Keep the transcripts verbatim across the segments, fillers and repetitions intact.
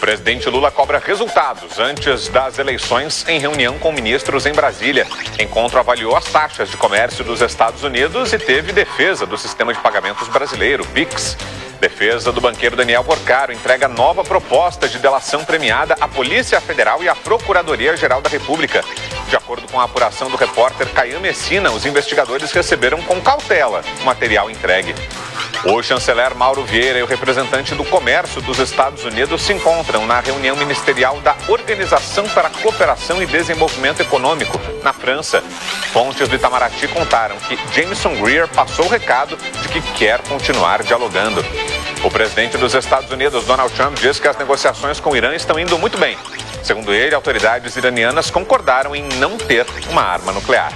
presidente Lula cobra resultados antes das eleições em reunião com ministros em Brasília. Encontro avaliou as taxas de comércio dos Estados Unidos e teve defesa do sistema de pagamentos brasileiro, Pix. Defesa do banqueiro Daniel Porcaro entrega nova proposta de delação premiada à Polícia Federal e à Procuradoria-Geral da República. De acordo com a apuração do repórter Caian Messina, os investigadores receberam com cautela o material entregue. O chanceler Mauro Vieira e o representante do comércio dos Estados Unidos se encontram na reunião ministerial da Organização para a Cooperação e Desenvolvimento Econômico, na França. Fontes do Itamaraty contaram que Jameson Greer passou o recado de que quer continuar dialogando. O presidente dos Estados Unidos, Donald Trump, diz que as negociações com o Irã estão indo muito bem. Segundo ele, autoridades iranianas concordaram em não ter uma arma nuclear.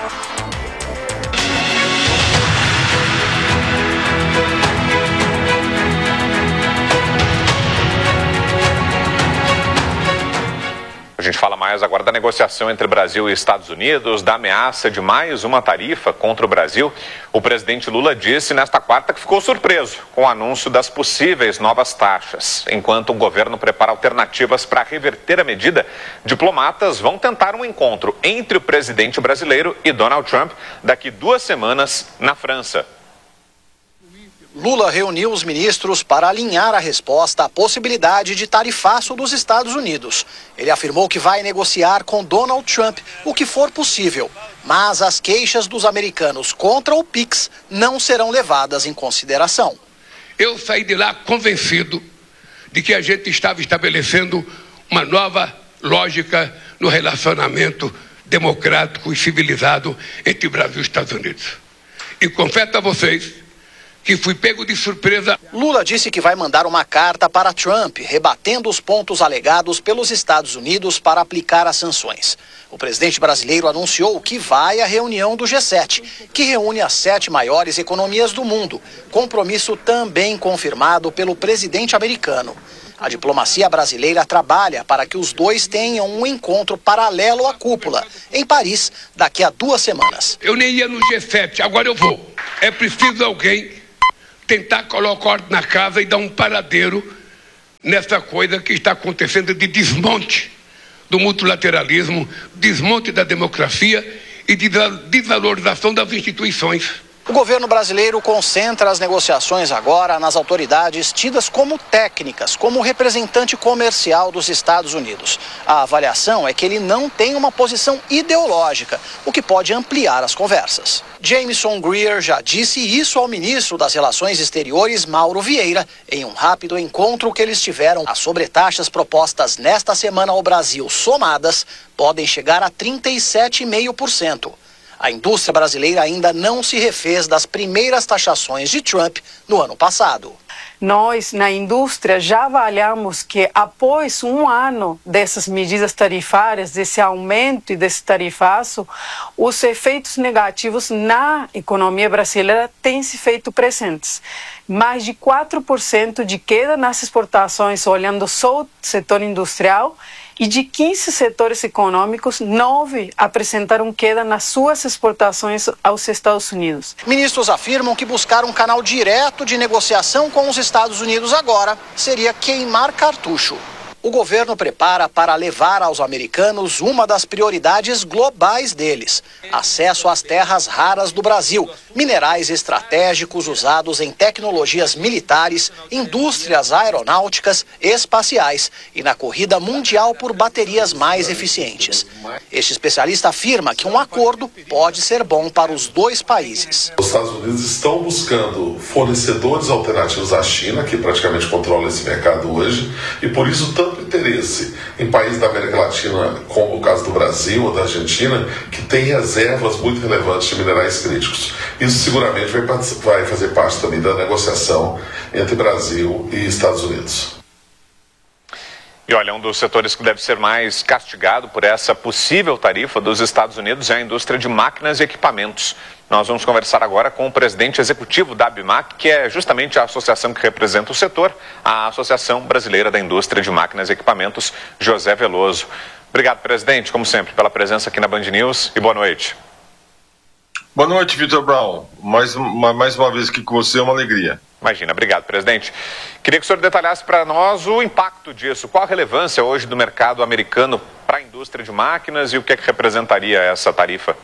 A gente fala mais agora da negociação entre Brasil e Estados Unidos, da ameaça de mais uma tarifa contra o Brasil. O presidente Lula disse nesta quarta que ficou surpreso com o anúncio das possíveis novas taxas. Enquanto o governo prepara alternativas para reverter a medida, diplomatas vão tentar um encontro entre o presidente brasileiro e Donald Trump daqui duas semanas na França. Lula reuniu os ministros para alinhar a resposta à possibilidade de tarifaço dos Estados Unidos. Ele afirmou que vai negociar com Donald Trump o que for possível, mas as queixas dos americanos contra o Pix não serão levadas em consideração. Eu saí de lá convencido de que a gente estava estabelecendo uma nova lógica no relacionamento democrático e civilizado entre Brasil e Estados Unidos. E confesso a vocês que fui pego de surpresa. Lula disse que vai mandar uma carta para Trump, rebatendo os pontos alegados pelos Estados Unidos para aplicar as sanções. O presidente brasileiro anunciou que vai à reunião do G sete, que reúne as sete maiores economias do mundo, compromisso também confirmado pelo presidente americano. A diplomacia brasileira trabalha para que os dois tenham um encontro paralelo à cúpula, em Paris, daqui a duas semanas. Eu nem ia no G sete, agora eu vou. É preciso alguém tentar colocar ordem na casa e dar um paradeiro nessa coisa que está acontecendo de desmonte do multilateralismo, desmonte da democracia e de desvalorização das instituições. O governo brasileiro concentra as negociações agora nas autoridades tidas como técnicas, como representante comercial dos Estados Unidos. A avaliação é que ele não tem uma posição ideológica, o que pode ampliar as conversas. Jameson Greer já disse isso ao ministro das Relações Exteriores, Mauro Vieira, em um rápido encontro que eles tiveram. As sobretaxas propostas nesta semana ao Brasil, somadas, podem chegar a trinta e sete vírgula cinco por cento. A indústria brasileira ainda não se refez das primeiras taxações de Trump no ano passado. Nós, na indústria, já avaliamos que após um ano dessas medidas tarifárias, desse aumento e desse tarifaço, os efeitos negativos na economia brasileira têm se feito presentes. Mais de quatro por cento de queda nas exportações, olhando só o setor industrial, e de quinze setores econômicos, nove apresentaram queda nas suas exportações aos Estados Unidos. Ministros afirmam que buscar um canal direto de negociação com os Estados Unidos agora seria queimar cartucho. O governo prepara para levar aos americanos uma das prioridades globais deles: acesso às terras raras do Brasil, minerais estratégicos usados em tecnologias militares, indústrias aeronáuticas, espaciais e na corrida mundial por baterias mais eficientes. Este especialista afirma que um acordo pode ser bom para os dois países. Os Estados Unidos estão buscando fornecedores alternativos à China, que praticamente controla esse mercado hoje, e por isso tanto interesse em países da América Latina, como o caso do Brasil ou da Argentina, que têm reservas muito relevantes de minerais críticos. Isso seguramente vai, vai fazer parte também da negociação entre Brasil e Estados Unidos. E olha, um dos setores que deve ser mais castigado por essa possível tarifa dos Estados Unidos é a indústria de máquinas e equipamentos. Nós vamos conversar agora com o presidente executivo da ABMAC, que é justamente a associação que representa o setor, a Associação Brasileira da Indústria de Máquinas e Equipamentos, José Veloso. Obrigado, presidente, como sempre, pela presença aqui na Band News e boa noite. Boa noite, Vitor Brown. Mais uma, mais uma vez aqui com você, é uma alegria. Imagina, obrigado, presidente. Queria que o senhor detalhasse para nós o impacto disso. Qual a relevância hoje do mercado americano para a indústria de máquinas e o que é que representaria essa tarifa?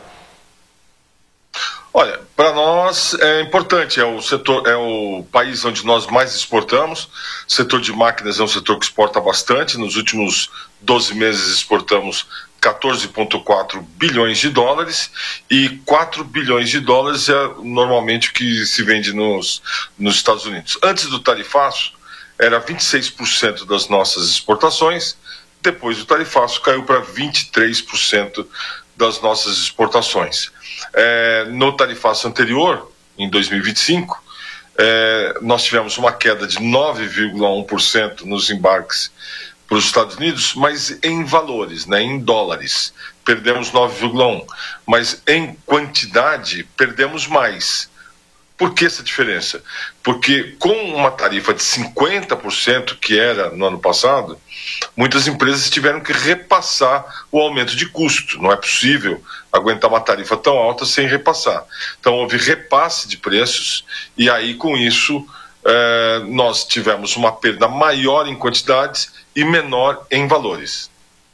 Olha, para nós é importante, é o setor, é o país onde nós mais exportamos. O setor de máquinas é um setor que exporta bastante. Nos últimos doze meses exportamos quatorze vírgula quatro bilhões de dólares e quatro bilhões de dólares é normalmente o que se vende nos, nos Estados Unidos. Antes do tarifaço, era vinte e seis por cento das nossas exportações, depois do tarifaço caiu para vinte e três por cento das nossas exportações. É, no tarifaço anterior, em dois mil e vinte e cinco, é, nós tivemos uma queda de nove vírgula um por cento nos embarques para os Estados Unidos, mas em valores, né, em dólares, perdemos nove vírgula um por cento, mas em quantidade perdemos mais. Por que essa diferença? Porque com uma tarifa de cinquenta por cento que era no ano passado, muitas empresas tiveram que repassar o aumento de custo. Não é possível aguentar uma tarifa tão alta sem repassar. Então houve repasse de preços e aí com isso eh, nós tivemos uma perda maior em quantidades e menor em valores.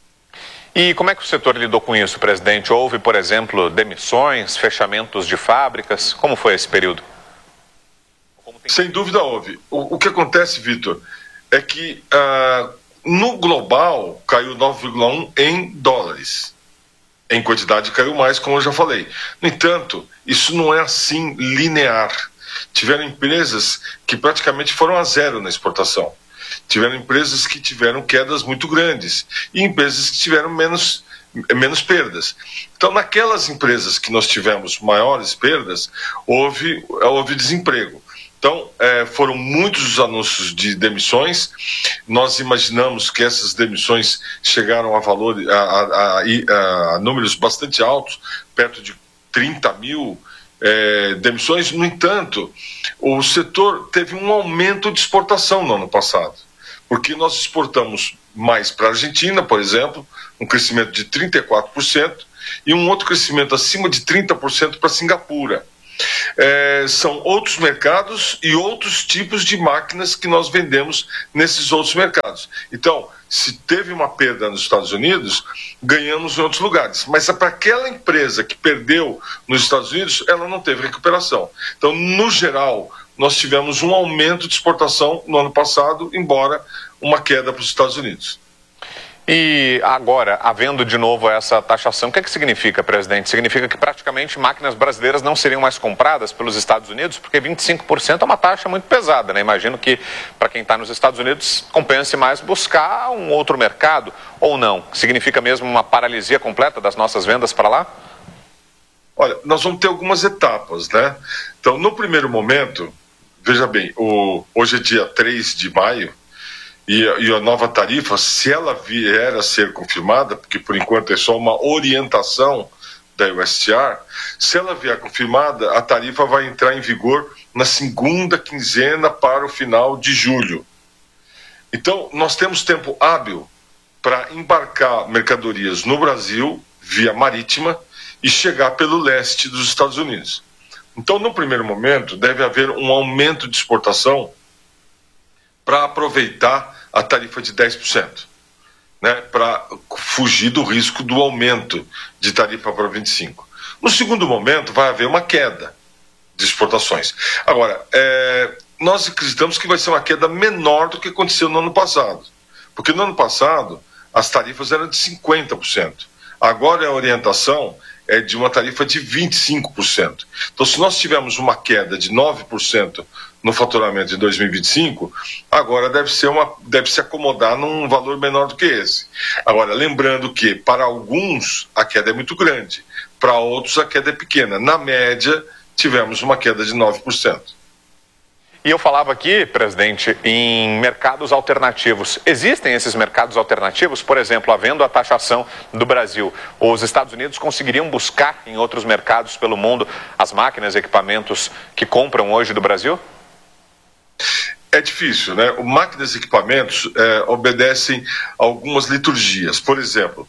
E como é que o setor lidou com isso, presidente? Houve, por exemplo, demissões, fechamentos de fábricas? Como foi esse período? Tem... Sem dúvida houve. O, o que acontece, Vitor, é que uh, no global caiu nove vírgula um por cento em dólares. Em quantidade caiu mais, como eu já falei. No entanto, isso não é assim linear. Tiveram empresas que praticamente foram a zero na exportação. Tiveram empresas que tiveram quedas muito grandes e empresas que tiveram menos, menos perdas. Então, naquelas empresas que nós tivemos maiores perdas, houve, houve desemprego. Então, é, foram muitos os anúncios de demissões. Nós imaginamos que essas demissões chegaram a, valor, a, a, a, a números bastante altos, perto de trinta mil é, demissões. No entanto, o setor teve um aumento de exportação no ano passado, porque nós exportamos mais para a Argentina, por exemplo, um crescimento de trinta e quatro por cento, e um outro crescimento acima de trinta por cento para Singapura. É, são outros mercados e outros tipos de máquinas que nós vendemos nesses outros mercados. Então, se teve uma perda nos Estados Unidos, ganhamos em outros lugares. Mas para aquela empresa que perdeu nos Estados Unidos, ela não teve recuperação. Então, no geral, nós tivemos um aumento de exportação no ano passado, embora uma queda para os Estados Unidos. E agora, havendo de novo essa taxação, o que é que significa, presidente? Significa que praticamente máquinas brasileiras não seriam mais compradas pelos Estados Unidos? Porque vinte e cinco por cento é uma taxa muito pesada, né? Imagino que para quem está nos Estados Unidos compense mais buscar um outro mercado, ou não? Significa mesmo uma paralisia completa das nossas vendas para lá? Olha, nós vamos ter algumas etapas, né? Então, no primeiro momento, veja bem, o, hoje é dia três de maio, E, e a nova tarifa, se ela vier a ser confirmada, porque por enquanto é só uma orientação da U S T R, se ela vier confirmada, a tarifa vai entrar em vigor na segunda quinzena para o final de julho. Então, nós temos tempo hábil para embarcar mercadorias no Brasil, via marítima, e chegar pelo leste dos Estados Unidos. Então, no primeiro momento, deve haver um aumento de exportação para aproveitar a tarifa de dez por cento, né, para fugir do risco do aumento de tarifa para vinte e cinco por cento. No segundo momento, vai haver uma queda de exportações. Agora, é, nós acreditamos que vai ser uma queda menor do que aconteceu no ano passado, porque no ano passado as tarifas eram de cinquenta por cento. Agora a orientação é de uma tarifa de vinte e cinco por cento. Então, se nós tivermos uma queda de nove por cento no faturamento de dois mil e vinte e cinco, agora deve ser uma, deve se acomodar num valor menor do que esse. Agora, lembrando que para alguns a queda é muito grande, para outros a queda é pequena. Na média, tivemos uma queda de nove por cento. E eu falava aqui, presidente, em mercados alternativos. Existem esses mercados alternativos? Por exemplo, havendo a taxação do Brasil, os Estados Unidos conseguiriam buscar em outros mercados pelo mundo as máquinas e equipamentos que compram hoje do Brasil? É difícil, né? O máquinas e equipamentos é, obedecem a algumas liturgias. Por exemplo,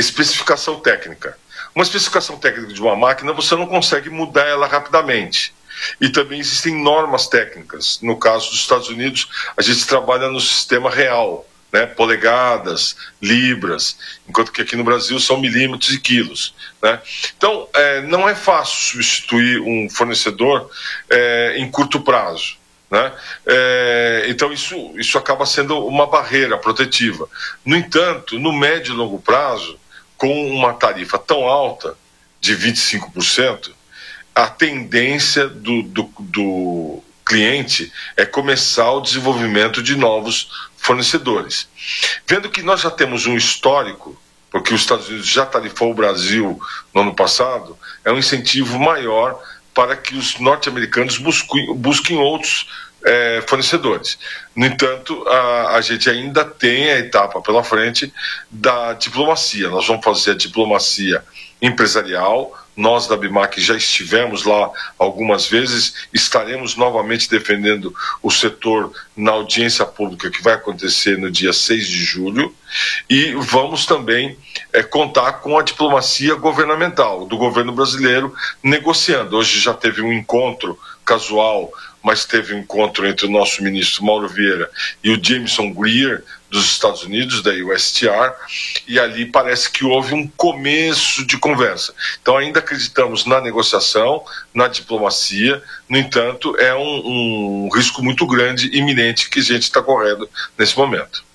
especificação técnica. Uma especificação técnica de uma máquina, você não consegue mudar ela rapidamente. E também existem normas técnicas. No caso dos Estados Unidos, a gente trabalha no sistema real, né? Polegadas, libras, enquanto que aqui no Brasil são milímetros e quilos, né? Então, é, não é fácil substituir um fornecedor é, em curto prazo, né? É, então isso, isso acaba sendo uma barreira protetiva. No entanto, no médio e longo prazo, com uma tarifa tão alta, de vinte e cinco por cento, a tendência do, do, do cliente é começar o desenvolvimento de novos fornecedores. Vendo que nós já temos um histórico, porque os Estados Unidos já tarifou o Brasil no ano passado, é um incentivo maior para que os norte-americanos busquem, busquem outros é, fornecedores. No entanto, a, a gente ainda tem a etapa pela frente da diplomacia. Nós vamos fazer a diplomacia empresarial. Nós da BIMAC já estivemos lá algumas vezes, estaremos novamente defendendo o setor na audiência pública que vai acontecer no dia seis de julho, e vamos também é, contar com a diplomacia governamental do governo brasileiro negociando. Hoje já teve um encontro casual, mas teve um encontro entre o nosso ministro Mauro Vieira e o Jameson Greer, dos Estados Unidos, da U S T R, e ali parece que houve um começo de conversa. Então ainda acreditamos na negociação, na diplomacia, no entanto é um, um risco muito grande, iminente, que a gente está correndo nesse momento.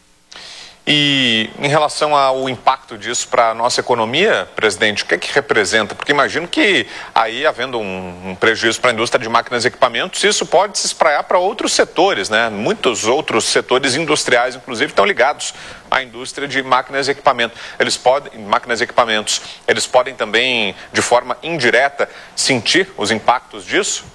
E em relação ao impacto disso para a nossa economia, presidente, o que é que representa? Porque imagino que aí, havendo um, um prejuízo para a indústria de máquinas e equipamentos, isso pode se espraiar para outros setores, né? Muitos outros setores industriais, inclusive, estão ligados à indústria de máquinas e equipamentos. Eles podem, máquinas e equipamentos, eles podem também, de forma indireta, sentir os impactos disso?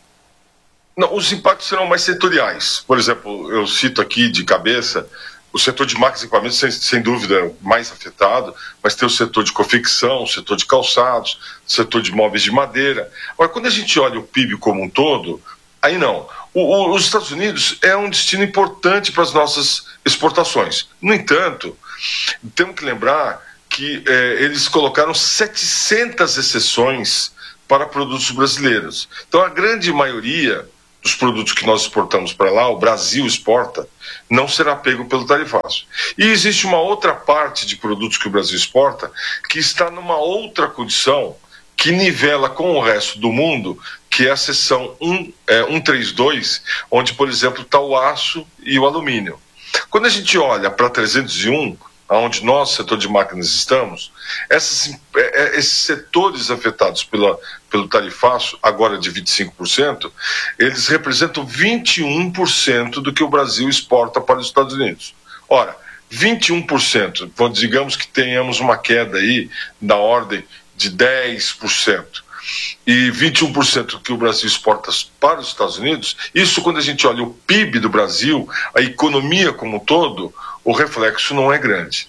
Não, os impactos serão mais setoriais. Por exemplo, eu cito aqui de cabeça o setor de máquinas e equipamentos, sem, sem dúvida, mais afetado, mas tem o setor de confecção, o setor de calçados, o setor de móveis de madeira. Agora, quando a gente olha o P I B como um todo, aí não. O, o, os Estados Unidos é um destino importante para as nossas exportações. No entanto, temos que lembrar que eh, eles colocaram setecentas exceções para produtos brasileiros. Então, a grande maioria dos produtos que nós exportamos para lá, o Brasil exporta, não será pego pelo tarifaço. E existe uma outra parte de produtos que o Brasil exporta que está numa outra condição que nivela com o resto do mundo, que é a seção cento e trinta e dois, onde, por exemplo, está o aço e o alumínio. Quando a gente olha para trezentos e um, onde nós, setor de máquinas, estamos, essas, esses setores afetados pela, pelo tarifaço, agora de vinte e cinco por cento, eles representam vinte e um por cento do que o Brasil exporta para os Estados Unidos. Ora, vinte e um por cento, digamos que tenhamos uma queda aí da ordem de dez por cento, e vinte e um por cento que o Brasil exporta para os Estados Unidos, isso quando a gente olha o P I B do Brasil, a economia como um todo, o reflexo não é grande.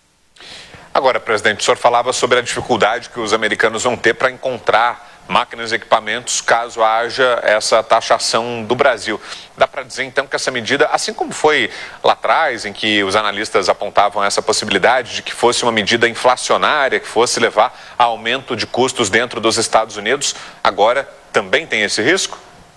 Agora, presidente, o senhor falava sobre a dificuldade que os americanos vão ter para encontrar máquinas e equipamentos caso haja essa taxação do Brasil. Dá para dizer, então, que essa medida, assim como foi lá atrás, em que os analistas apontavam essa possibilidade de que fosse uma medida inflacionária, que fosse levar a aumento de custos dentro dos Estados Unidos, agora também tem esse risco?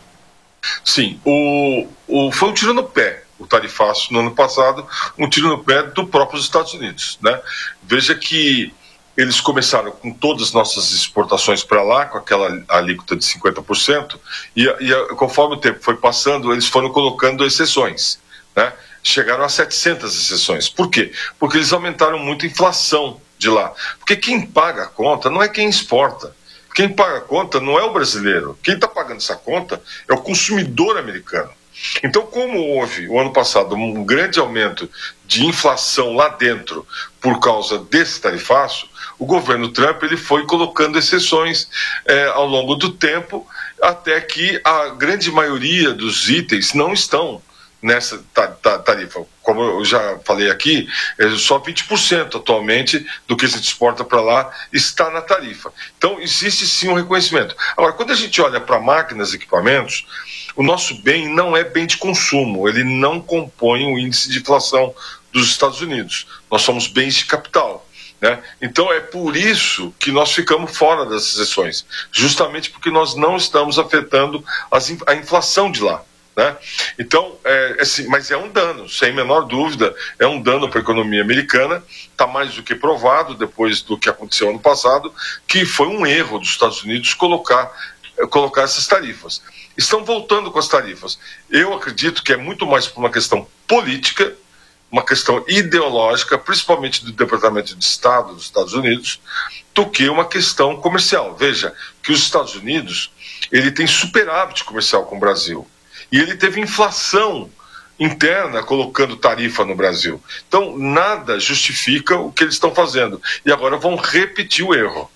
Sim, o, o, foi um tiro no pé. O tarifaço no ano passado, um tiro no pé do próprio Estados Unidos, né? Veja que eles começaram com todas as nossas exportações para lá, com aquela alíquota de cinquenta por cento, e, e conforme o tempo foi passando, eles foram colocando exceções, né? Chegaram a setecentas exceções. Por quê? Porque eles aumentaram muito a inflação de lá. Porque quem paga a conta não é quem exporta. Quem paga a conta não é o brasileiro. Quem está pagando essa conta é o consumidor americano. Então, como houve, o ano passado, um grande aumento de inflação lá dentro por causa desse tarifaço, o governo Trump ele foi colocando exceções é, ao longo do tempo, até que a grande maioria dos itens não estão nessa tarifa. Como eu já falei aqui, só vinte por cento atualmente do que se exporta para lá está na tarifa. Então, existe sim um reconhecimento. Agora, quando a gente olha para máquinas e equipamentos, o nosso bem não é bem de consumo, ele não compõe o índice de inflação dos Estados Unidos. Nós somos bens de capital. né? Então é por isso que nós ficamos fora das sessões, justamente porque nós não estamos afetando as, a inflação de lá, né? Então, é, assim, mas é um dano, sem menor dúvida, é um dano para a economia americana. Está mais do que provado, depois do que aconteceu ano passado, que foi um erro dos Estados Unidos colocar, colocar essas tarifas. Estão voltando com as tarifas. Eu acredito que é muito mais por uma questão política, uma questão ideológica, principalmente do Departamento de Estado dos Estados Unidos, do que uma questão comercial. Veja que os Estados Unidos, ele tem superávit comercial com o Brasil. E ele teve inflação interna colocando tarifa no Brasil. Então, nada justifica o que eles estão fazendo. E agora vão repetir o erro.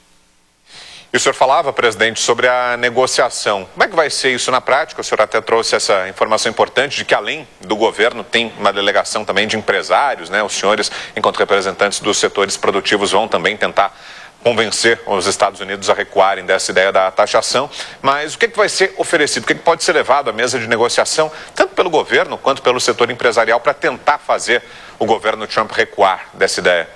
E o senhor falava, presidente, sobre a negociação. Como é que vai ser isso na prática? O senhor até trouxe essa informação importante de que, além do governo, tem uma delegação também de empresários, né? Os senhores, enquanto representantes dos setores produtivos, vão também tentar convencer os Estados Unidos a recuarem dessa ideia da taxação. Mas o que, é que vai ser oferecido? O que, é que pode ser levado à mesa de negociação, tanto pelo governo quanto pelo setor empresarial, para tentar fazer o governo Trump recuar dessa ideia?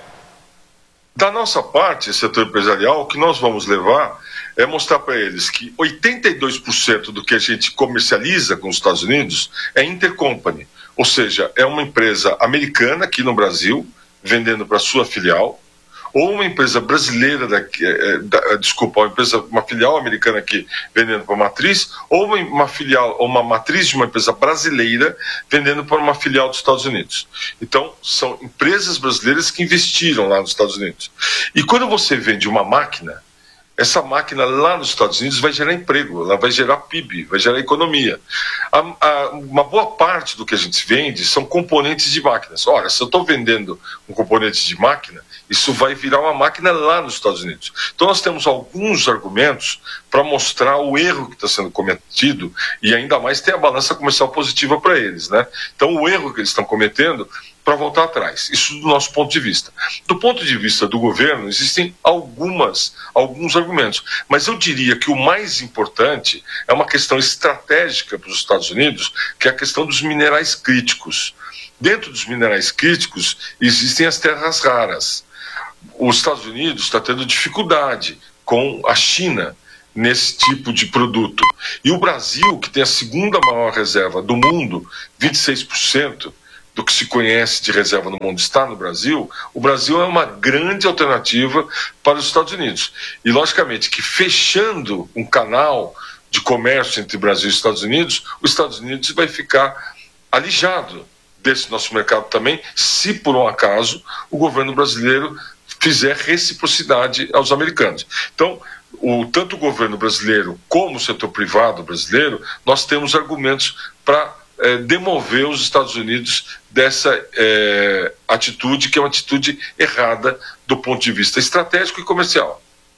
Da nossa parte, setor empresarial, o que nós vamos levar é mostrar para eles que oitenta e dois por cento do que a gente comercializa com os Estados Unidos é intercompany, ou seja, é uma empresa americana aqui no Brasil, vendendo para sua filial, ou uma empresa brasileira, daqui, é, da, desculpa, uma, empresa, uma filial americana aqui vendendo para uma matriz, ou uma, uma filial, ou uma matriz de uma empresa brasileira vendendo para uma filial dos Estados Unidos. Então, são empresas brasileiras que investiram lá nos Estados Unidos. E quando você vende uma máquina, essa máquina lá nos Estados Unidos vai gerar emprego, ela vai gerar P I B, vai gerar economia. A, a, uma boa parte do que a gente vende são componentes de máquinas. Ora, se eu estou vendendo um componente de máquina, isso vai virar uma máquina lá nos Estados Unidos. Então nós temos alguns argumentos para mostrar o erro que está sendo cometido e ainda mais ter a balança comercial positiva para eles, né? Então o erro que eles estão cometendo para voltar atrás. Isso do nosso ponto de vista. Do ponto de vista do governo, existem algumas, alguns argumentos, mas eu diria que o mais importante é uma questão estratégica para os Estados Unidos, que é a questão dos minerais críticos. Dentro dos minerais críticos existem as terras raras. Os Estados Unidos está tendo dificuldade com a China nesse tipo de produto. E o Brasil, que tem a segunda maior reserva do mundo, vinte e seis por cento, do que se conhece de reserva no mundo está no Brasil, o Brasil é uma grande alternativa para os Estados Unidos. E, logicamente, que fechando um canal de comércio entre Brasil e Estados Unidos, os Estados Unidos vai ficar alijado desse nosso mercado também, se por um acaso o governo brasileiro fizer reciprocidade aos americanos. Então, o, tanto o governo brasileiro como o setor privado brasileiro, nós temos argumentos para É, demover os Estados Unidos dessa é, atitude, que é uma atitude errada do ponto de vista estratégico e comercial.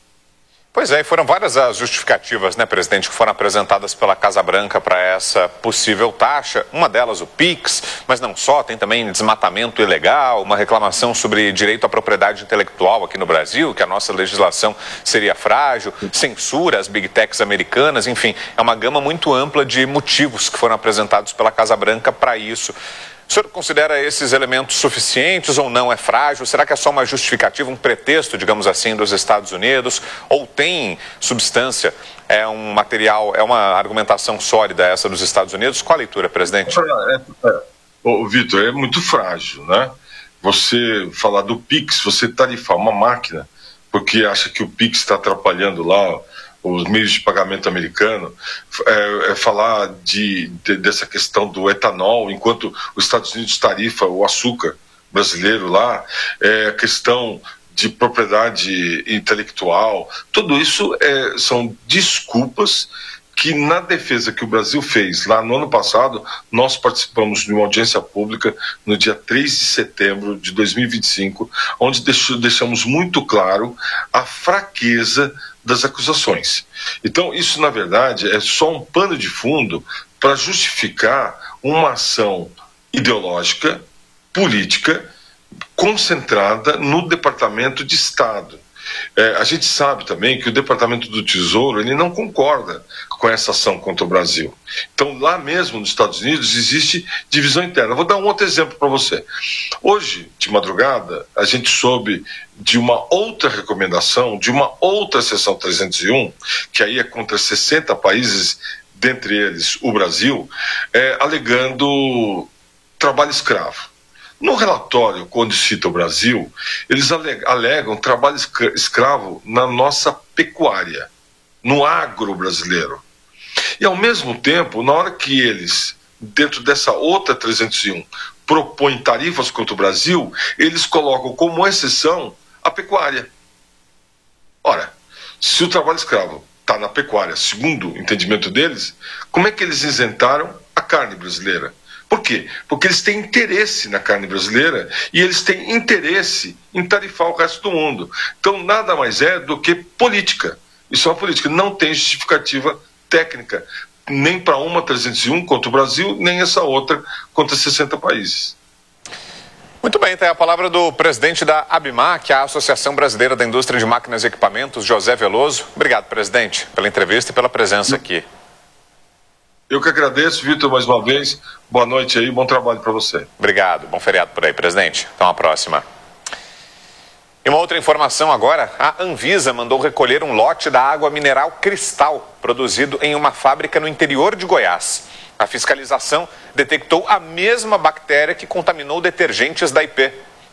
Pois é, e foram várias as justificativas, né, presidente, que foram apresentadas pela Casa Branca para essa possível taxa. Uma delas, o PIX, mas não só, tem também desmatamento ilegal, uma reclamação sobre direito à propriedade intelectual aqui no Brasil, que a nossa legislação seria frágil, censura às big techs americanas, enfim, é uma gama muito ampla de motivos que foram apresentados pela Casa Branca para isso. O senhor considera esses elementos suficientes ou não? É frágil? Será que é só uma justificativa, um pretexto, digamos assim, dos Estados Unidos? Ou tem substância? É um material, é uma argumentação sólida essa dos Estados Unidos? Qual a leitura, presidente? É, é, Ô, Vitor, é muito frágil, né? Você falar do PIX, você tarifar uma máquina, porque acha que o PIX está atrapalhando lá os meios de pagamento americano, é, é falar de, de, dessa questão do etanol, enquanto os Estados Unidos tarifa o açúcar brasileiro lá, é a questão de propriedade intelectual, tudo isso é, são desculpas que na defesa que o Brasil fez lá no ano passado, nós participamos de uma audiência pública no dia três de setembro de dois mil e vinte e cinco, onde deixamos muito claro a fraqueza das acusações. Então, isso, na verdade, é só um pano de fundo para justificar uma ação ideológica, política, concentrada no Departamento de Estado. É, a gente sabe também que o Departamento do Tesouro ele não concorda com essa ação contra o Brasil. Então, lá mesmo nos Estados Unidos, existe divisão interna. Vou dar um outro exemplo para você. Hoje, de madrugada, a gente soube de uma outra recomendação, de uma outra seção trezentos e um, que aí é contra sessenta países, dentre eles o Brasil, é, alegando trabalho escravo. No relatório, quando cita o Brasil, eles alegam trabalho escravo na nossa pecuária, no agro brasileiro. E, ao mesmo tempo, na hora que eles, dentro dessa outra trezentos e um, propõem tarifas contra o Brasil, eles colocam como exceção a pecuária. Ora, se o trabalho escravo está na pecuária, segundo o entendimento deles, como é que eles isentaram a carne brasileira? Por quê? Porque eles têm interesse na carne brasileira e eles têm interesse em tarifar o resto do mundo. Então, nada mais é do que política. Isso é uma política. Não tem justificativa técnica, nem para uma trezentos e um contra o Brasil, nem essa outra contra sessenta países. Muito bem, tem a palavra do presidente da ABMA, que é a Associação Brasileira da Indústria de Máquinas e Equipamentos, José Veloso. Obrigado, presidente, pela entrevista e pela presença aqui. Eu que agradeço, Vitor, mais uma vez. Boa noite aí, bom trabalho para você. Obrigado, bom feriado por aí, presidente. Até uma próxima. E uma outra informação agora, a Anvisa mandou recolher um lote da água mineral Cristal, produzido em uma fábrica no interior de Goiás. A fiscalização detectou a mesma bactéria que contaminou detergentes da I P.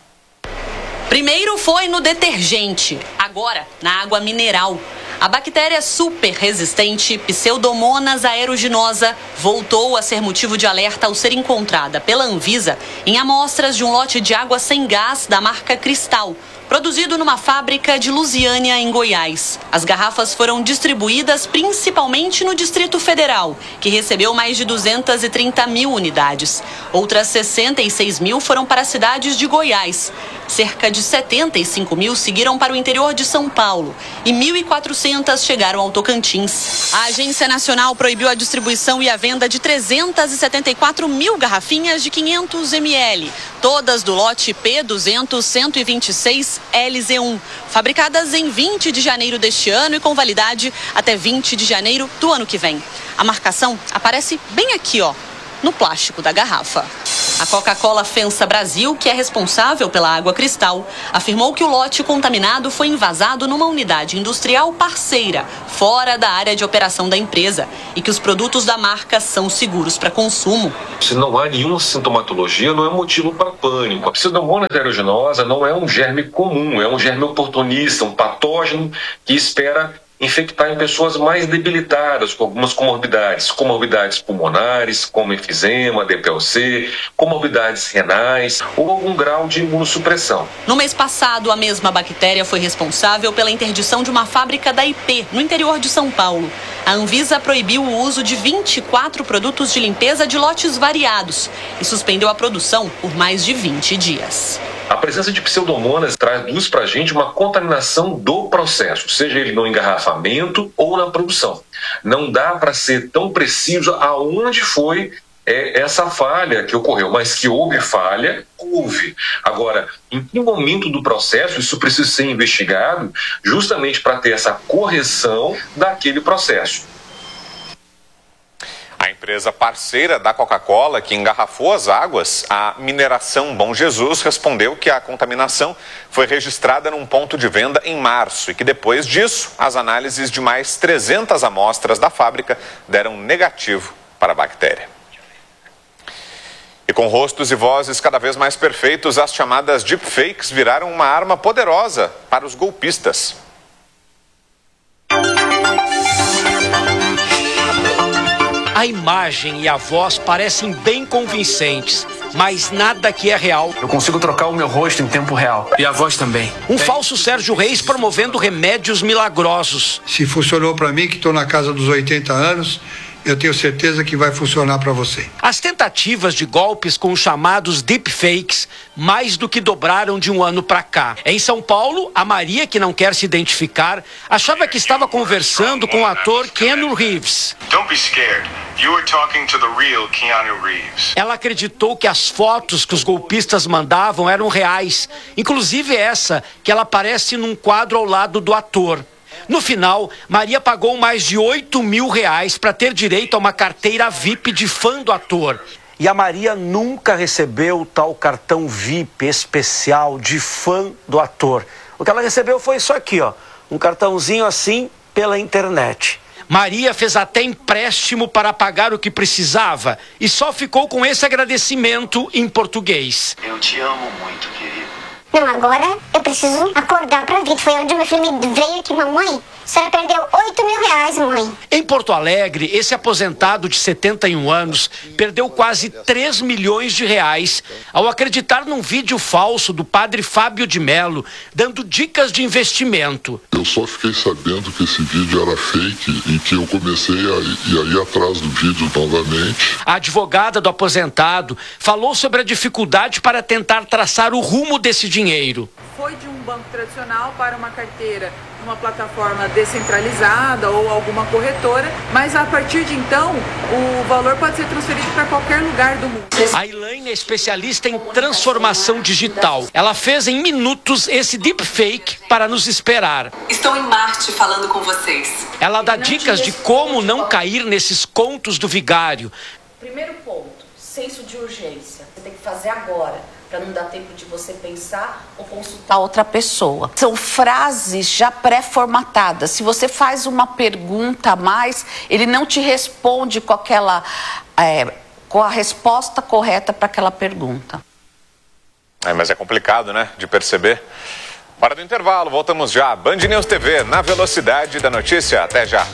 Primeiro foi no detergente, agora na água mineral. A bactéria super resistente Pseudomonas aeruginosa voltou a ser motivo de alerta ao ser encontrada pela Anvisa em amostras de um lote de água sem gás da marca Cristal, produzido numa fábrica de Lusiânia, em Goiás. As garrafas foram distribuídas principalmente no Distrito Federal, que recebeu mais de duzentas e trinta mil unidades. Outras sessenta e seis mil foram para as cidades de Goiás. Cerca de setenta e cinco mil seguiram para o interior de São Paulo e mil e quatrocentas chegaram ao Tocantins. A Agência Nacional proibiu a distribuição e a venda de trezentas e setenta e quatro mil garrafinhas de quinhentos mililitros, todas do lote P duzentos cento e vinte e seis L Z um, fabricadas em vinte de janeiro deste ano e com validade até vinte de janeiro do ano que vem. A marcação aparece bem aqui, ó, no plástico da garrafa. A Coca-Cola FEMSA Brasil, que é responsável pela água Cristal, afirmou que o lote contaminado foi envasado numa unidade industrial parceira, fora da área de operação da empresa, e que os produtos da marca são seguros para consumo. Se não há nenhuma sintomatologia, não é motivo para pânico. A Pseudomonas aeruginosa não é um germe comum, é um germe oportunista, um patógeno que espera infectar em pessoas mais debilitadas, com algumas comorbidades, comorbidades pulmonares, como enfisema, D P O C, comorbidades renais ou algum grau de imunossupressão. No mês passado, a mesma bactéria foi responsável pela interdição de uma fábrica da I P, no interior de São Paulo. A Anvisa proibiu o uso de vinte e quatro produtos de limpeza de lotes variados e suspendeu a produção por mais de vinte dias. A presença de pseudomonas traz luz para a gente uma contaminação do processo, seja ele no engarrafamento ou na produção. Não dá para ser tão preciso aonde foi é, essa falha que ocorreu, mas que houve falha, houve. Agora, em que momento do processo isso precisa ser investigado justamente para ter essa correção daquele processo. A empresa parceira da Coca-Cola, que engarrafou as águas, a Mineração Bom Jesus, respondeu que a contaminação foi registrada num ponto de venda em março e que depois disso, as análises de mais trezentas amostras da fábrica deram negativo para a bactéria. E com rostos e vozes cada vez mais perfeitos, as chamadas deepfakes viraram uma arma poderosa para os golpistas. A imagem e a voz parecem bem convincentes, mas nada que é real. Eu consigo trocar o meu rosto em tempo real. E a voz também. Um falso Sérgio Reis promovendo remédios milagrosos. Se funcionou para mim, que estou na casa dos oitenta anos, eu tenho certeza que vai funcionar para você. As tentativas de golpes com os chamados deepfakes mais do que dobraram de um ano para cá. Em São Paulo, a Maria, que não quer se identificar, achava que estava conversando com o ator Keanu Reeves. Don't be scared. You were talking to the real Keanu Reeves. Ela acreditou que as fotos que os golpistas mandavam eram reais, inclusive essa, que ela aparece num quadro ao lado do ator. No final, Maria pagou mais de oito mil reais para ter direito a uma carteira V I P de fã do ator. E a Maria nunca recebeu o tal cartão V I P especial de fã do ator. O que ela recebeu foi isso aqui, ó, um cartãozinho assim pela internet. Maria fez até empréstimo para pagar o que precisava e só ficou com esse agradecimento em português. Eu te amo muito, querido. Não, agora eu preciso acordar pra vida. Foi onde meu filho veio aqui, mamãe. A senhora perdeu oito mil reais, mãe. Em Porto Alegre, esse aposentado de setenta e um anos perdeu quase três milhões de reais ao acreditar num vídeo falso do padre Fábio de Mello, dando dicas de investimento. Eu só fiquei sabendo que esse vídeo era fake e que eu comecei a ir, a ir atrás do vídeo novamente. A advogada do aposentado falou sobre a dificuldade para tentar traçar o rumo desse dinheiro. Foi de um banco tradicional para uma carteira numa plataforma descentralizada ou alguma corretora, mas a partir de então o valor pode ser transferido para qualquer lugar do mundo. A Elaine é especialista em transformação digital. Ela fez em minutos esse deepfake para nos esperar. Estou em Marte falando com vocês. Ela dá dicas de como não cair nesses contos do vigário. Primeiro ponto, senso de urgência. Você tem que fazer agora, para não dar tempo de você pensar ou consultar outra pessoa. São frases já pré-formatadas. Se você faz uma pergunta a mais, ele não te responde com aquela, é, com a resposta correta para aquela pergunta. É, mas é complicado, né, de perceber. Para do intervalo, voltamos já. Band News T V, na velocidade da notícia. Até já.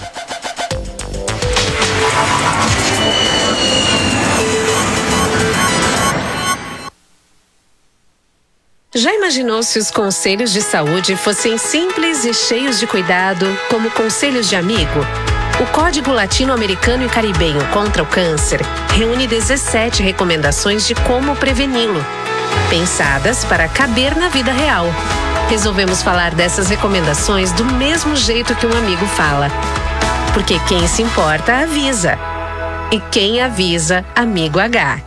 Já imaginou se os conselhos de saúde fossem simples e cheios de cuidado, como conselhos de amigo? O Código Latino-Americano e Caribenho contra o Câncer reúne dezessete recomendações de como preveni-lo, pensadas para caber na vida real. Resolvemos falar dessas recomendações do mesmo jeito que um amigo fala. Porque quem se importa, avisa. E quem avisa, amigo H.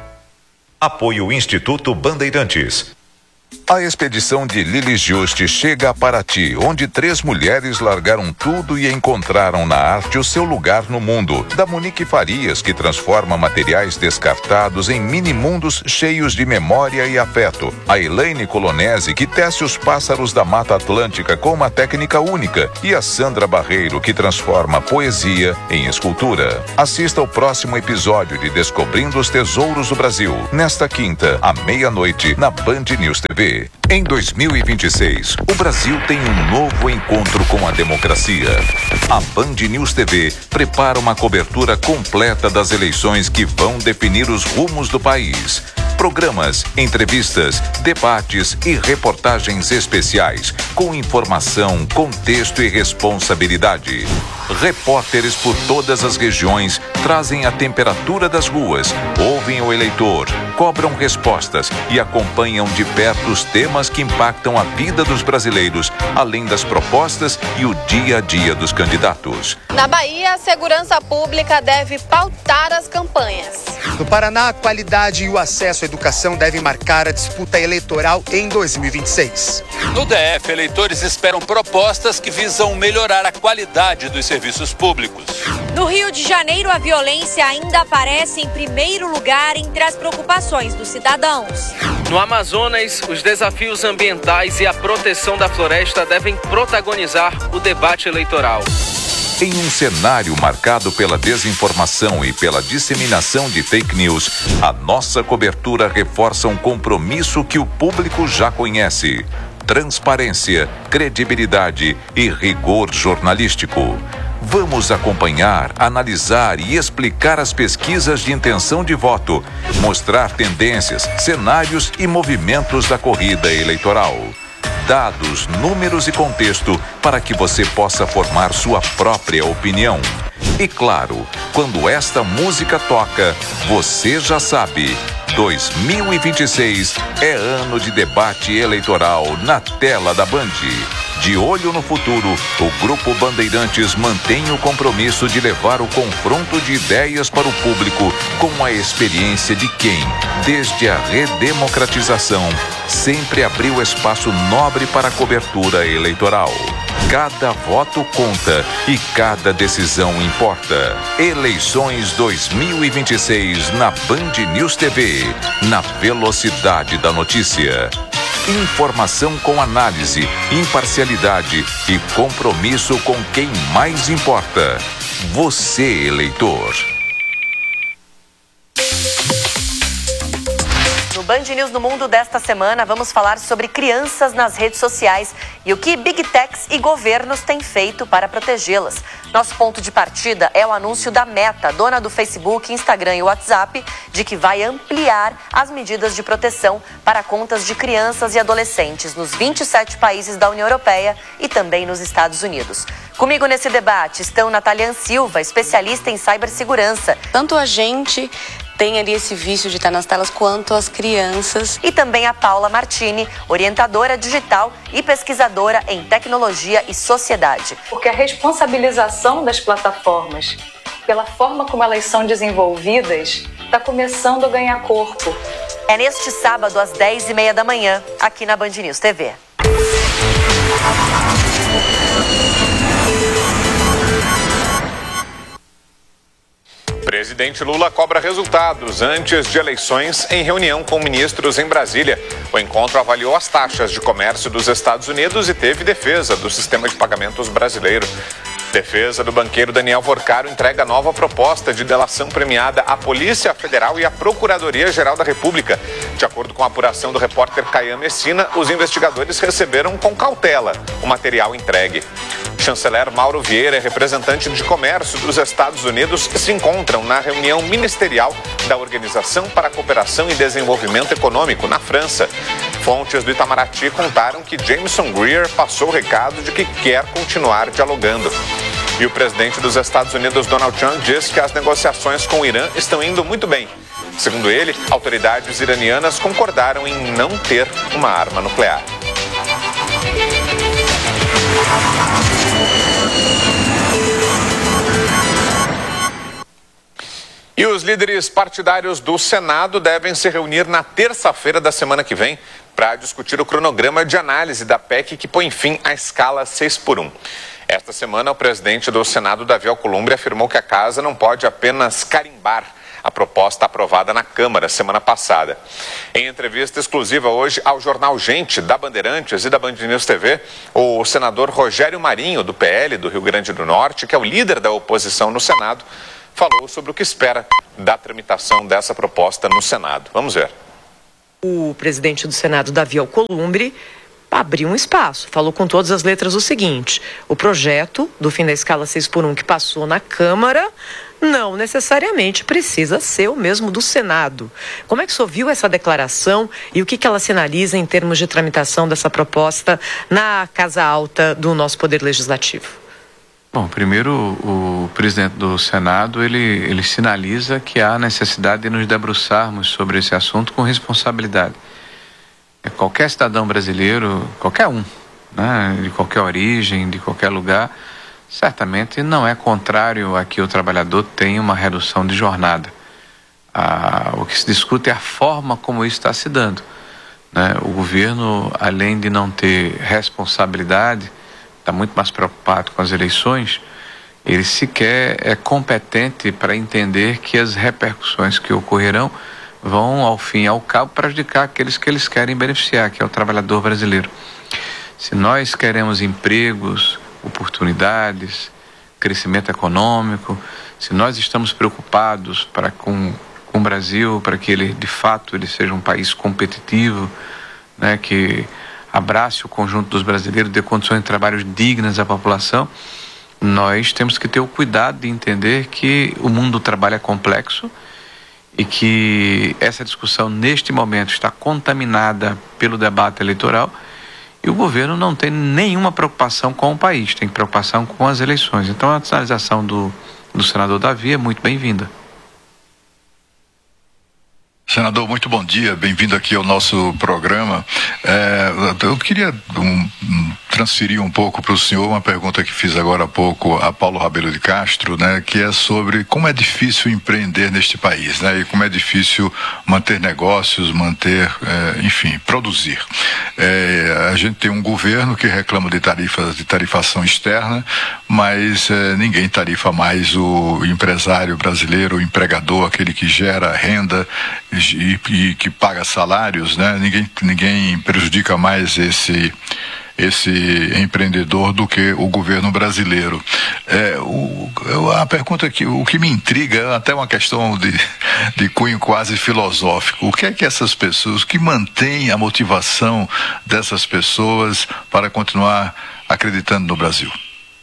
Apoio Instituto Bandeirantes. A expedição de Lili Juste chega a Paraty, onde três mulheres largaram tudo e encontraram na arte o seu lugar no mundo. Da Monique Farias, que transforma materiais descartados em mini-mundos cheios de memória e afeto. A Elaine Colonese, que tece os pássaros da Mata Atlântica com uma técnica única. E a Sandra Barreiro, que transforma poesia em escultura. Assista ao próximo episódio de Descobrindo os Tesouros do Brasil, nesta quinta, à meia-noite, na Band News T V. Em dois mil e vinte e seis, o Brasil tem um novo encontro com a democracia. A Band News T V prepara uma cobertura completa das eleições que vão definir os rumos do país. Programas, entrevistas, debates e reportagens especiais, com informação, contexto e responsabilidade. Repórteres por todas as regiões trazem a temperatura das ruas, ouvem o eleitor, cobram respostas e acompanham de perto os temas que impactam a vida dos brasileiros, além das propostas e o dia a dia dos candidatos. Na Bahia, a segurança pública deve pautar as campanhas. No Paraná, a qualidade e o acesso à educação devem marcar a disputa eleitoral em dois mil e vinte e seis. No D F, eleitores esperam propostas que visam melhorar a qualidade dos serviços públicos. No Rio de Janeiro, a violência ainda aparece em primeiro lugar entre as preocupações dos cidadãos. No Amazonas, os desafios ambientais e a proteção da floresta devem protagonizar o debate eleitoral. Em um cenário marcado pela desinformação e pela disseminação de fake news, a nossa cobertura reforça um compromisso que o público já conhece: transparência, credibilidade e rigor jornalístico. Vamos acompanhar, analisar e explicar as pesquisas de intenção de voto, mostrar tendências, cenários e movimentos da corrida eleitoral. dados, números e contexto para que você possa formar sua própria opinião. E claro, quando esta música toca, você já sabe, dois mil e vinte e seis é ano de debate eleitoral na tela da Band. De olho no futuro, o Grupo Bandeirantes mantém o compromisso de levar o confronto de ideias para o público com a experiência de quem, desde a redemocratização, sempre abriu espaço nobre para a cobertura eleitoral. Cada voto conta e cada decisão importa. Eleições dois mil e vinte e seis na Band News T V, na velocidade da notícia. Informação com análise, imparcialidade e compromisso com quem mais importa. Você, eleitor. No Band News no Mundo desta semana, vamos falar sobre crianças nas redes sociais e o que Big Techs e governos têm feito para protegê-las. Nosso ponto de partida é o anúncio da Meta, dona do Facebook, Instagram e WhatsApp, de que vai ampliar as medidas de proteção para contas de crianças e adolescentes nos vinte e sete países da União Europeia e também nos Estados Unidos. Comigo nesse debate estão Nataliane Silva, especialista em cibersegurança. Tanto a gente tem ali esse vício de estar nas telas quanto as crianças. E também a Paula Martini, orientadora digital e pesquisadora em tecnologia e sociedade. Porque a responsabilização das plataformas pela forma como elas são desenvolvidas está começando a ganhar corpo. É neste sábado às dez e meia da manhã, aqui na Band News T V. Presidente Lula cobra resultados antes de eleições em reunião com ministros em Brasília. O encontro avaliou as taxas de comércio dos Estados Unidos e teve defesa do sistema de pagamentos brasileiro. Defesa do banqueiro Daniel Vorcaro entrega nova proposta de delação premiada à Polícia Federal e à Procuradoria-Geral da República. De acordo com a apuração do repórter Caian Messina, os investigadores receberam com cautela o material entregue. Chanceler Mauro Vieira e representante de comércio dos Estados Unidos se encontram na reunião ministerial da Organização para a Cooperação e Desenvolvimento Econômico, na França. Fontes do Itamaraty contaram que Jameson Greer passou o recado de que quer continuar dialogando. E o presidente dos Estados Unidos, Donald Trump, diz que as negociações com o Irã estão indo muito bem. Segundo ele, autoridades iranianas concordaram em não ter uma arma nuclear. E os líderes partidários do Senado devem se reunir na terça-feira da semana que vem para discutir o cronograma de análise da P E C que põe fim à escala seis por um. Esta semana, o presidente do Senado, Davi Alcolumbre, afirmou que a casa não pode apenas carimbar a proposta aprovada na Câmara semana passada. Em entrevista exclusiva hoje ao jornal Gente, da Bandeirantes e da Band News T V, o senador Rogério Marinho, do P L do Rio Grande do Norte, que é o líder da oposição no Senado, falou sobre o que espera da tramitação dessa proposta no Senado. Vamos ver. O presidente do Senado, Davi Alcolumbre, abriu um espaço, falou com todas as letras o seguinte: o projeto do fim da escala seis por um que passou na Câmara não necessariamente precisa ser o mesmo do Senado. Como é que o senhor viu essa declaração e o que, que ela sinaliza em termos de tramitação dessa proposta na Casa Alta do nosso Poder Legislativo? Bom, primeiro o presidente do Senado, ele, ele sinaliza que há necessidade de nos debruçarmos sobre esse assunto com responsabilidade. Qualquer cidadão brasileiro, qualquer um, né, de qualquer origem, de qualquer lugar, certamente não é contrário a que o trabalhador tenha uma redução de jornada. Ah, o que se discute é a forma como isso está se dando, né? O governo, além de não ter responsabilidade, está muito mais preocupado com as eleições, ele sequer é competente para entender que as repercussões que ocorrerão vão, ao fim e ao cabo, prejudicar aqueles que eles querem beneficiar, que é o trabalhador brasileiro. Se nós queremos empregos, oportunidades, crescimento econômico, se nós estamos preocupados para com, com o Brasil, para que ele, de fato, ele seja um país competitivo, né, que abrace o conjunto dos brasileiros, dê condições de trabalho dignas à população, nós temos que ter o cuidado de entender que o mundo do trabalho é complexo e que essa discussão, neste momento, está contaminada pelo debate eleitoral E o governo não tem nenhuma preocupação com o país, tem preocupação com as eleições. Então a sinalização do, do senador Davi é muito bem-vinda. Senador, muito bom dia, bem-vindo aqui ao nosso programa. É, eu queria um, transferir um pouco para o senhor uma pergunta que fiz agora há pouco a Paulo Rabelo de Castro, né, que é sobre como é difícil empreender neste país, né, e como é difícil manter negócios, manter, é, enfim, produzir. É, a gente tem um governo que reclama de tarifas, de tarifação externa, mas é, ninguém tarifa mais o empresário brasileiro, o empregador, aquele que gera renda e, e que paga salários, né? Ninguém, ninguém prejudica mais esse esse empreendedor do que o governo brasileiro. É, o, a pergunta que o que me intriga é até uma questão de, de cunho quase filosófico. O que é que essas pessoas, o que mantém a motivação dessas pessoas para continuar acreditando no Brasil?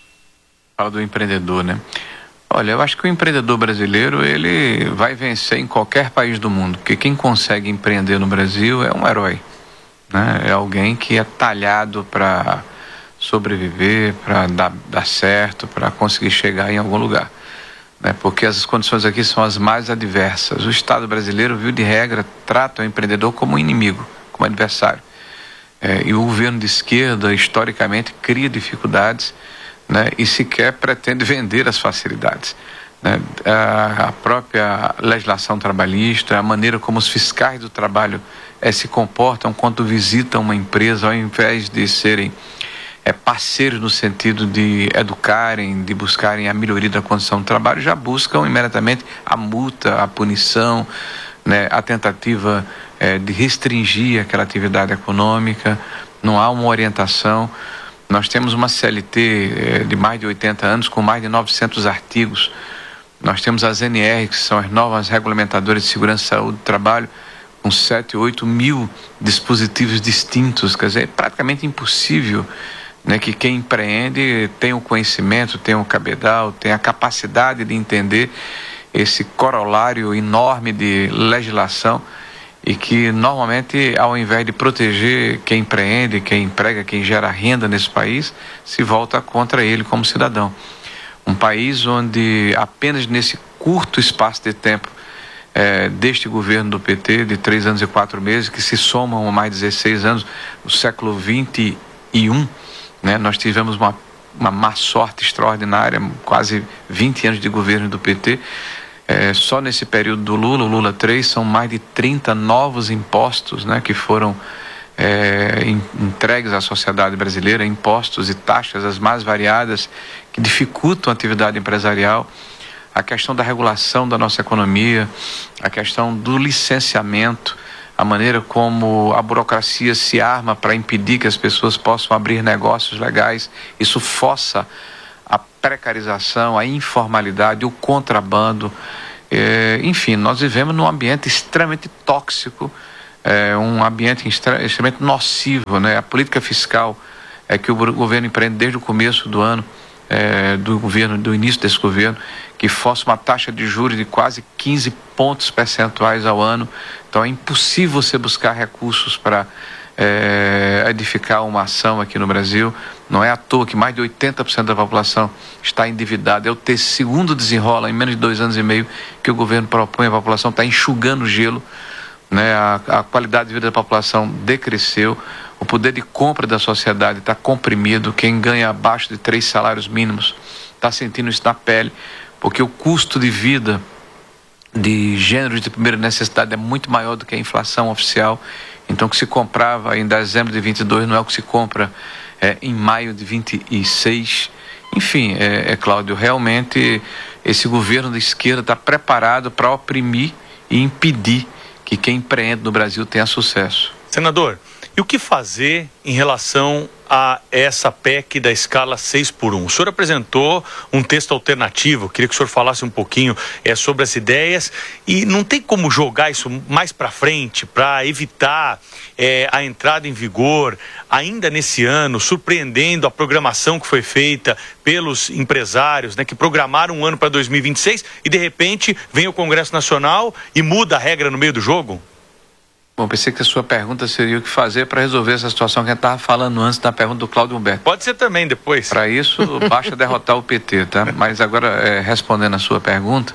Fala do empreendedor, né? Olha, eu acho que o empreendedor brasileiro, ele vai vencer em qualquer país do mundo, porque quem consegue empreender no Brasil é um herói, né? É alguém que é talhado para sobreviver, para dar, dar certo, para conseguir chegar em algum lugar, né? Porque as condições aqui são as mais adversas. O Estado brasileiro, viu de regra, trata o empreendedor como um inimigo, como adversário. É, e o governo de esquerda, historicamente, cria dificuldades, né, e sequer pretende vender as facilidades, né? A, a própria legislação trabalhista, a maneira como os fiscais do trabalho é, se comportam quando visitam uma empresa, ao invés de serem é, parceiros no sentido de educarem, de buscarem a melhoria da condição do trabalho, já buscam imediatamente a multa, a punição, né, a tentativa é, de restringir aquela atividade econômica. Não há uma orientação. Nós temos uma C L T eh, de mais de oitenta anos, com mais de novecentos artigos. Nós temos as N R, que são as novas regulamentadoras de segurança e saúde do trabalho, com sete, oito mil dispositivos distintos. Quer dizer, é praticamente impossível, né, que quem empreende tenha o conhecimento, tenha o cabedal, tenha a capacidade de entender esse corolário enorme de legislação, e que normalmente, ao invés de proteger quem empreende, quem emprega, quem gera renda nesse país, se volta contra ele como cidadão. Um país onde apenas nesse curto espaço de tempo é, deste governo do P T, de três anos e quatro meses, que se somam a mais dezesseis anos, no século vinte e um, né, nós tivemos uma, uma má sorte extraordinária, quase vinte anos de governo do P T. É, só nesse período do Lula, o Lula três, são mais de trinta novos impostos, né, que foram é, entregues à sociedade brasileira, impostos e taxas as mais variadas, que dificultam a atividade empresarial, a questão da regulação da nossa economia, a questão do licenciamento, a maneira como a burocracia se arma para impedir que as pessoas possam abrir negócios legais. Isso força a precarização, a informalidade, o contrabando, é, enfim, nós vivemos num ambiente extremamente tóxico, é, um ambiente extremamente nocivo, né? A política fiscal é que o governo empreende desde o começo do ano, é, do governo, do início desse governo, que força uma taxa de juros de quase quinze pontos percentuais ao ano. Então é impossível você buscar recursos para É, edificar uma ação aqui no Brasil. Não é à toa que mais de oitenta por cento da população está endividada. É o ter segundo desenrola em menos de dois anos e meio que o governo propõe, a população está enxugando gelo, né? A, a qualidade de vida da população decresceu, o poder de compra da sociedade está comprimido. Quem ganha abaixo de três salários mínimos está sentindo isso na pele, porque o custo de vida de gêneros de primeira necessidade é muito maior do que a inflação oficial. Então, o que se comprava em dezembro de vinte e dois não é o que se compra é, em maio de vinte e seis. Enfim, é, é, Cláudio, realmente esse governo da esquerda está preparado para oprimir e impedir que quem empreende no Brasil tenha sucesso. Senador, e o que fazer em relação a essa P E C da escala seis por um? O senhor apresentou um texto alternativo, queria que o senhor falasse um pouquinho é, sobre as ideias, e não tem como jogar isso mais para frente para evitar é, a entrada em vigor ainda nesse ano, surpreendendo a programação que foi feita pelos empresários, né, que programaram um ano para dois mil e vinte e seis e de repente vem o Congresso Nacional e muda a regra no meio do jogo? Bom, pensei que a sua pergunta seria o que fazer para resolver essa situação que a gente estava falando antes da pergunta do Cláudio Humberto. Pode ser também depois. Para isso, basta derrotar o P T, tá? Mas agora, é, respondendo a sua pergunta,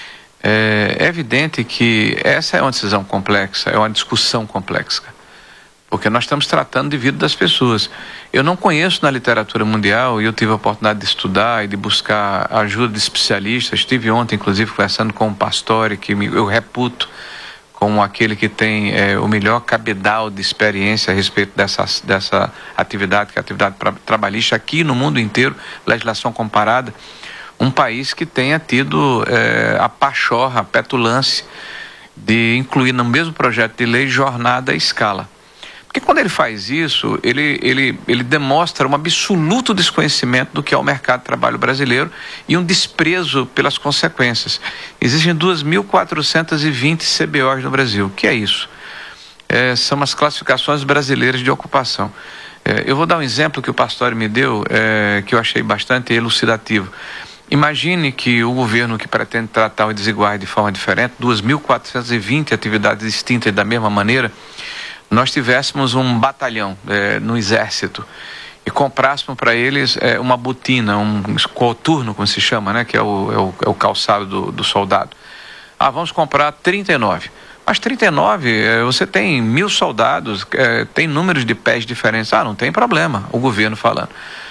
é, é evidente que essa é uma decisão complexa, é uma discussão complexa, porque nós estamos tratando de vida das pessoas. Eu não conheço na literatura mundial, e eu tive a oportunidade de estudar e de buscar ajuda de especialistas. Estive ontem, inclusive, conversando com um Pastore, que eu reputo como aquele que tem é, o melhor cabedal de experiência a respeito dessa, dessa atividade, que é a atividade pra, trabalhista aqui no mundo inteiro, legislação comparada, um país que tenha tido é, a pachorra, a petulância de incluir no mesmo projeto de lei jornada à escala. Porque quando ele faz isso, ele, ele, ele demonstra um absoluto desconhecimento do que é o mercado de trabalho brasileiro e um desprezo pelas consequências. Existem duas mil quatrocentos e vinte C B Os no Brasil. O que é isso? É, são as classificações brasileiras de ocupação. É, eu vou dar um exemplo que o Pastore me deu, é, que eu achei bastante elucidativo. Imagine que o governo que pretende tratar os desiguais de forma diferente, duas mil quatrocentos e vinte atividades distintas da mesma maneira, nós tivéssemos um batalhão é, no exército e comprássemos para eles é, uma botina, um coturno, como se chama, né, que é o, é o, é o calçado do, do soldado. Ah, vamos comprar trinta e nove. Mas trinta e nove, é, você tem mil soldados, é, tem números de pés diferentes. Ah, não tem problema, o governo falando.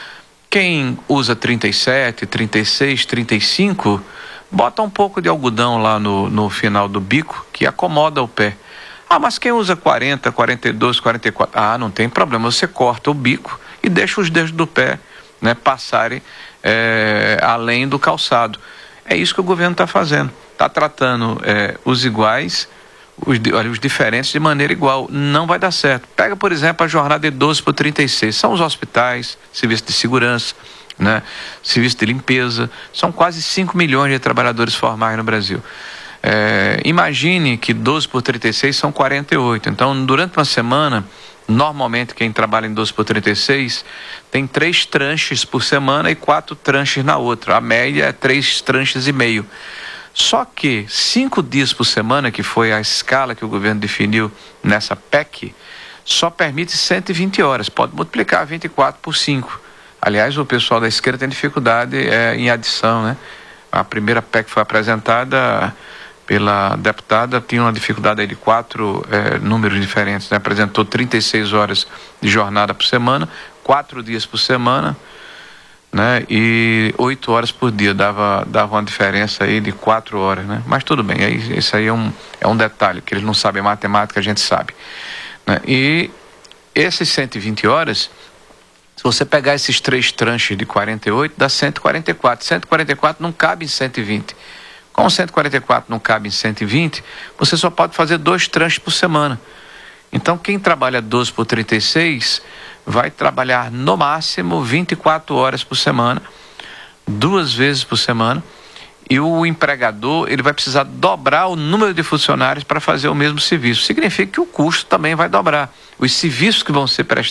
Quem usa trinta e sete, trinta e seis, trinta e cinco, bota um pouco de algodão lá no, no final do bico, que acomoda o pé. Ah, mas quem usa quarenta, quarenta e dois, quarenta e quatro? Ah, não tem problema, você corta o bico e deixa os dedos do pé, né, passarem é, além do calçado. É isso que o governo está fazendo. Está tratando é, os iguais, os, os diferentes de maneira igual. Não vai dar certo. Pega, por exemplo, a jornada de doze por trinta e seis. São os hospitais, serviço de segurança, né, serviço de limpeza. São quase cinco milhões de trabalhadores formais no Brasil. É, imagine que doze por trinta e seis são quarenta e oito. Então, durante uma semana, normalmente quem trabalha em doze por trinta e seis tem três tranches por semana e quatro tranches na outra. A média é três tranches e meio. Só que cinco dias por semana, que foi a escala que o governo definiu nessa P E C, só permite cento e vinte horas. Pode multiplicar vinte e quatro por cinco. Aliás, o pessoal da esquerda tem dificuldade é, em adição, né? A primeira P E C foi apresentada pela deputada, tinha uma dificuldade aí de quatro é, números diferentes, né? Apresentou trinta e seis horas de jornada por semana, quatro dias por semana, né? E oito horas por dia, dava, dava uma diferença aí de quatro horas, né? Mas tudo bem, aí, isso aí é um, é um detalhe, que eles não sabem matemática, a gente sabe, né? E esses cento e vinte horas, se você pegar esses três tranches de quarenta e oito, dá cento e quarenta e quatro. cento e quarenta e quatro não cabe em cento e vinte. Como cento e quarenta e quatro não cabe em cento e vinte, você só pode fazer dois tranches por semana. Então, quem trabalha doze por trinta e seis vai trabalhar no máximo vinte e quatro horas por semana, duas vezes por semana, e o empregador ele vai precisar dobrar o número de funcionários para fazer o mesmo serviço. Significa que o custo também vai dobrar. Os serviços que vão ser prestados